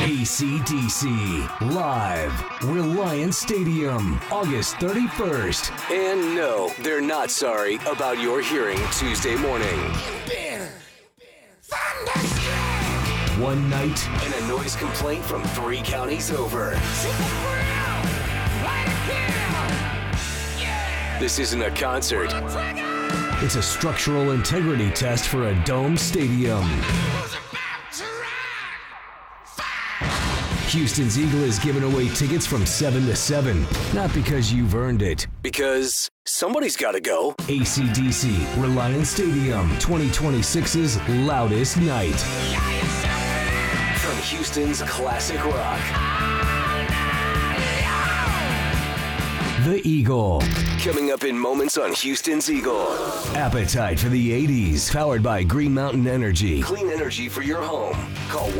AC/DC, live, Reliance Stadium, August 31st. And no, they're not sorry about your hearing Tuesday morning. One night and a noise complaint from 3 counties over. This isn't a concert. It's a structural integrity test for a dome stadium. Houston's Eagle is giving away tickets from 7 to 7. Not because you've earned it. Because somebody's got to go. AC/DC, Reliance Stadium, 2026's loudest night. From Houston's classic rock. The Eagle. Coming up in moments on Houston's Eagle. Appetite for the 80s. Powered by Green Mountain Energy. Clean energy for your home. Call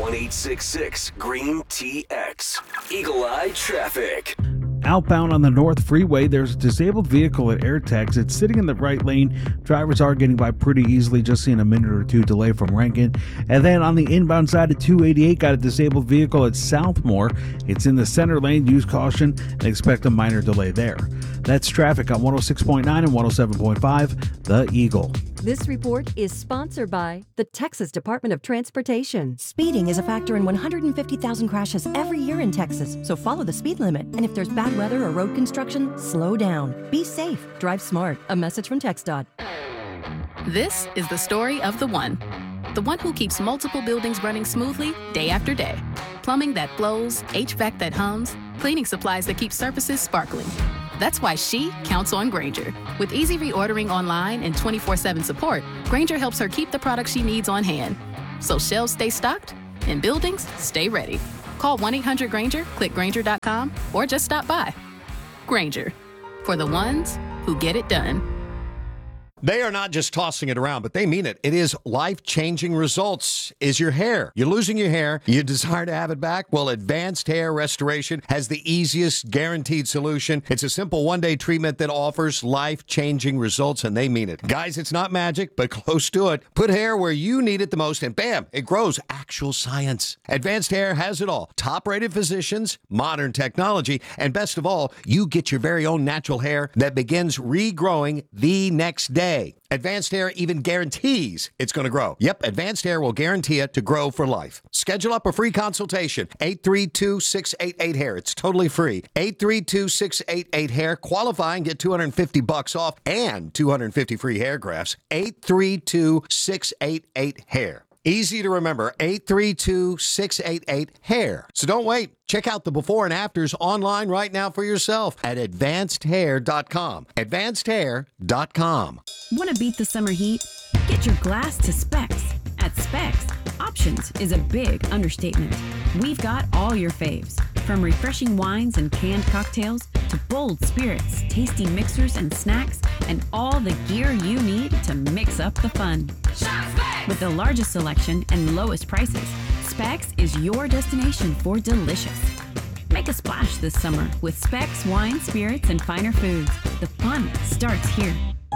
1-866-GREEN-TX. Eagle Eye Traffic. Outbound on the North Freeway, there's a disabled vehicle at AirTags. It's sitting in the right lane. Drivers are getting by pretty easily, just seeing a minute or two delay from Rankin. And then on the inbound side of 288, got a disabled vehicle at Southmore. It's in the center lane. Use caution and expect a minor delay there. That's traffic on 106.9 and 107.5, The Eagle. This report is sponsored by the Texas Department of Transportation. Speeding is a factor in 150,000 crashes every year in Texas, so follow the speed limit. And if there's bad weather or road construction, slow down. Be safe. Drive smart. A message from TxDOT. This is the story of the one who keeps multiple buildings running smoothly day after day. Plumbing that flows, HVAC that hums, cleaning supplies that keep surfaces sparkling. That's why she counts on Grainger. With easy reordering online and 24/7 support, Grainger helps her keep the products she needs on hand. So shelves stay stocked and buildings stay ready. Call 1-800-GRAINGER, click Grainger.com, or just stop by. Grainger, for the ones who get it done. They are not just tossing it around, but they mean it. It is life-changing results. Is your hair? You're losing your hair. You desire to have it back? Well, Advanced Hair Restoration has the easiest guaranteed solution. It's a simple one-day treatment that offers life-changing results, and they mean it. Guys, it's not magic, but close to it. Put hair where you need it the most, and bam, it grows. Actual science. Advanced Hair has it all. Top-rated physicians, modern technology, and best of all, you get your very own natural hair that begins regrowing the next day. Advanced Hair even guarantees it's going to grow. Yep, Advanced Hair will guarantee it to grow for life. Schedule up a free consultation. 832-688-HAIR. It's totally free. 832-688-HAIR. Qualify and get $250 off and 250 free hair grafts. 832-688-HAIR. Easy to remember, 832-688-HAIR. So don't wait. Check out the before and afters online right now for yourself at advancedhair.com. Advancedhair.com. Want to beat the summer heat? Get your glass to Specs. At Specs, options is a big understatement. We've got all your faves, from refreshing wines and canned cocktails to bold spirits, tasty mixers and snacks, and all the gear you need to mix up the fun. With the largest selection and lowest prices, Specs is your destination for delicious. Make a splash this summer with Specs wine, spirits, and finer foods. The fun starts here.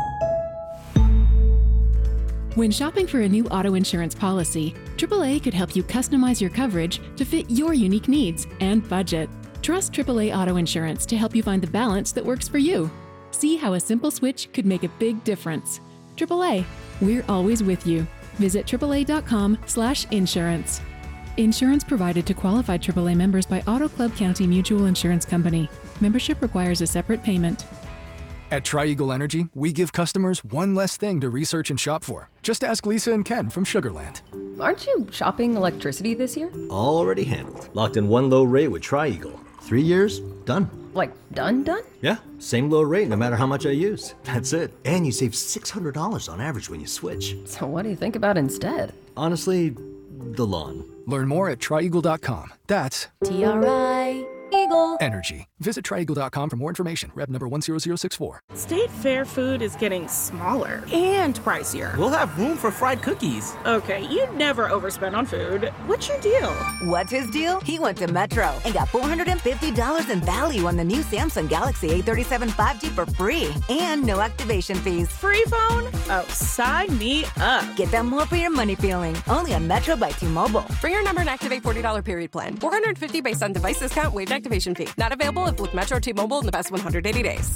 When shopping for a new auto insurance policy, AAA could help you customize your coverage to fit your unique needs and budget. Trust AAA Auto Insurance to help you find the balance that works for you. See how a simple switch could make a big difference. AAA, we're always with you. Visit AAA.com/insurance. Insurance provided to qualified AAA members by Auto Club County Mutual Insurance Company. Membership requires a separate payment. At Tri-Eagle Energy, we give customers one less thing to research and shop for. Just ask Lisa and Ken from Sugarland. Aren't you shopping electricity this year? Already handled. Locked in one low rate with Tri-Eagle. 3 years, done. Like, done? Yeah, same low rate no matter how much I use. That's it. And you save $600 on average when you switch. So what do you think about instead? Honestly, the lawn. Learn more at trieagle.com. That's TRIEAGLE. Eagle. Energy. Visit trieagle.com for more information. Rep number 10064. State Fair food is getting smaller and pricier. We'll have room for fried cookies. Okay, you never overspend on food. What's your deal? What's his deal? He went to Metro and got $450 in value on the new Samsung Galaxy A37 5G for free and no activation fees. Free phone? Oh, sign me up. Get that more for your money feeling. Only on Metro by T-Mobile. For your number and activate $40 period plan. $450 based on device discount, waived activation fee. Not available if with Metro T-Mobile in the past 180 days.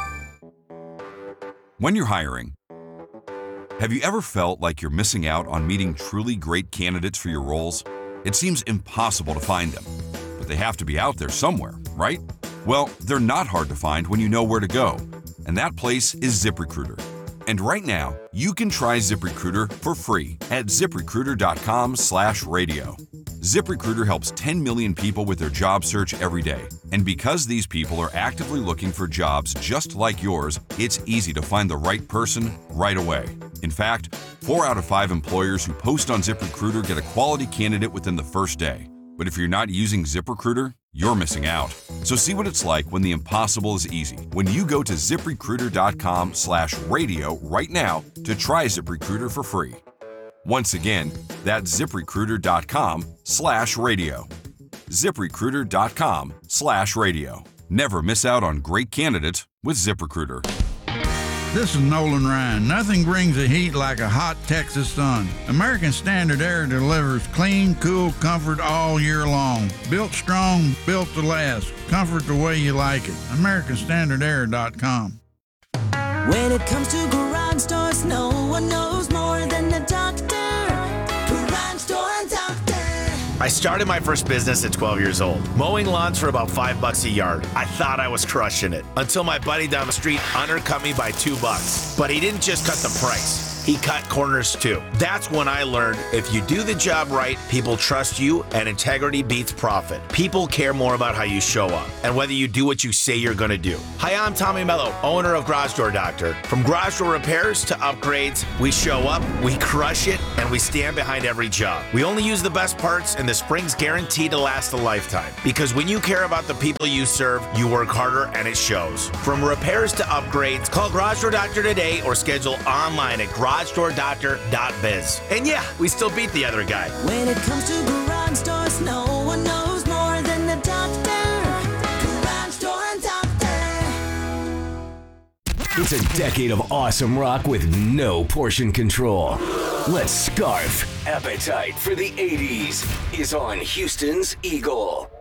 When you're hiring, have you ever felt like you're missing out on meeting truly great candidates for your roles? It seems impossible to find them, but they have to be out there somewhere, right? Well, they're not hard to find when you know where to go, and that place is ZipRecruiter. And right now, you can try ZipRecruiter for free at ZipRecruiter.com/radio. ZipRecruiter helps 10 million people with their job search every day. And because these people are actively looking for jobs just like yours, it's easy to find the right person right away. In fact, 4 out of 5 employers who post on ZipRecruiter get a quality candidate within the first day. But if you're not using ZipRecruiter, you're missing out. So see what it's like when the impossible is easy. When you go to ZipRecruiter.com/radio right now to try ZipRecruiter for free. Once again, that's ZipRecruiter.com/radio. ZipRecruiter.com/radio. Never miss out on great candidates with ZipRecruiter. This is Nolan Ryan. Nothing brings the heat like a hot Texas sun. American Standard Air delivers clean, cool comfort all year long. Built strong, built to last. Comfort the way you like it. AmericanStandardAir.com. When it comes to garage doors, no one knows more than the doctor. Garage Door Doctor. I started my first business at 12 years old, mowing lawns for about $5 a yard. I thought I was crushing it until my buddy down the street undercut me by $2. But he didn't just cut the price. He cut corners too. That's when I learned if you do the job right, people trust you and integrity beats profit. People care more about how you show up and whether you do what you say you're going to do. Hi, I'm Tommy Mello, owner of Garage Door Doctor. From garage door repairs to upgrades, we show up, we crush it, and we stand behind every job. We only use the best parts and the spring's guaranteed to last a lifetime. Because when you care about the people you serve, you work harder and it shows. From repairs to upgrades, call Garage Door Doctor today or schedule online at GarageDoorDoctor.biz. And yeah, we still beat the other guy. When it comes to garage doors, no one knows more than the doctor. Garage Door Doctor. It's a decade of awesome rock with no portion control. Let's scarf. Appetite for the 80s is on Houston's Eagle.